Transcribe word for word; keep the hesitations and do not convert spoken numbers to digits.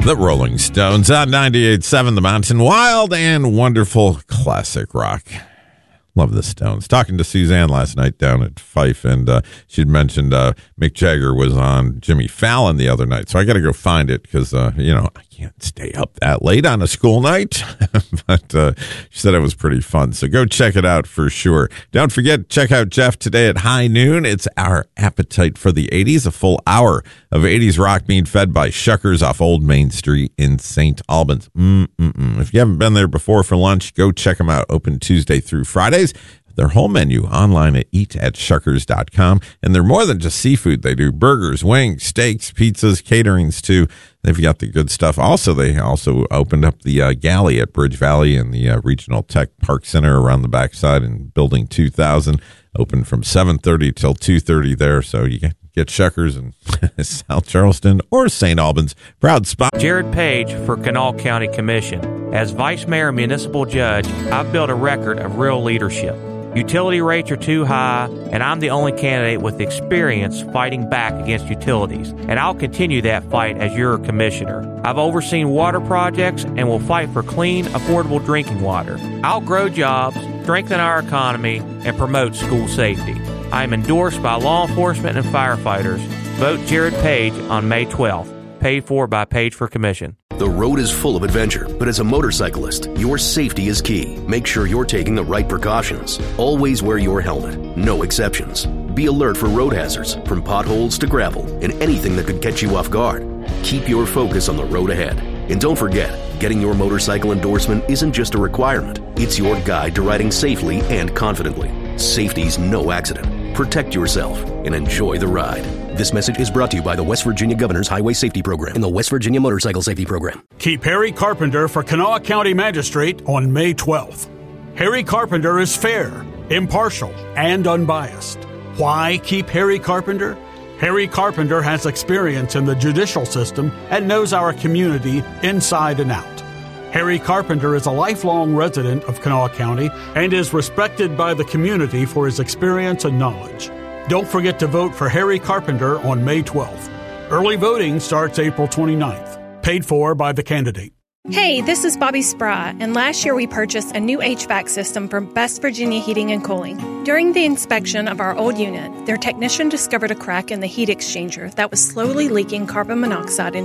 The Rolling Stones on ninety-eight point seven The Mountain. Wild and wonderful classic rock. Love the Stones. Talking to Suzanne last night down at Fife, and uh, she'd mentioned uh, Mick Jagger was on Jimmy Fallon the other night. So I got to go find it because, uh, you know, I can't stay up that late on a school night. But uh, she said it was pretty fun. So go check it out for sure. Don't forget, check out Jeff today at high noon. It's our Appetite for the eighties, a full hour of eighties rock being fed by Shuckers off Old Main Street in Saint Albans. Mm-mm-mm. If you haven't been there before for lunch, go check them out. Open Tuesday through Friday. Their whole menu online at eat at shuckers dot com. And they're more than just seafood. They do burgers, wings, steaks, pizzas, caterings too. They've got the good stuff. Also, they also opened up the uh, galley at Bridge Valley and the uh, Regional Tech Park Center around the backside in Building two thousand. Open from seven thirty till two thirty there. So you can get Shuckers in South Charleston or Saint Albans. Proud spot. Jared Page for Kanawha County Commission. As Vice Mayor and Municipal Judge, I've built a record of real leadership. Utility rates are too high, and I'm the only candidate with experience fighting back against utilities, and I'll continue that fight as your commissioner. I've overseen water projects and will fight for clean, affordable drinking water. I'll grow jobs, strengthen our economy, and promote school safety. I am endorsed by law enforcement and firefighters. Vote Jared Page on May twelfth. Paid for by Page for Commission. The road is full of adventure, but as a motorcyclist, your safety is key. Make sure you're taking the right precautions. Always wear your helmet. No exceptions. Be alert for road hazards, from potholes to gravel, and anything that could catch you off guard. Keep your focus on the road ahead. And don't forget, getting your motorcycle endorsement isn't just a requirement. It's your guide to riding safely and confidently. Safety's no accident. Protect yourself and enjoy the ride. This message is brought to you by the West Virginia Governor's Highway Safety Program and the West Virginia Motorcycle Safety Program. Keep Harry Carpenter for Kanawha County Magistrate on May twelfth. Harry Carpenter is fair, impartial, and unbiased. Why keep Harry Carpenter? Harry Carpenter has experience in the judicial system and knows our community inside and out. Harry Carpenter is a lifelong resident of Kanawha County and is respected by the community for his experience and knowledge. Don't forget to vote for Harry Carpenter on May twelfth. Early voting starts April twenty-ninth. Paid for by the candidate. Hey, this is Bobby Spry, and last year we purchased a new H V A C system from Best Virginia Heating and Cooling. During the inspection of our old unit, their technician discovered a crack in the heat exchanger that was slowly leaking carbon monoxide into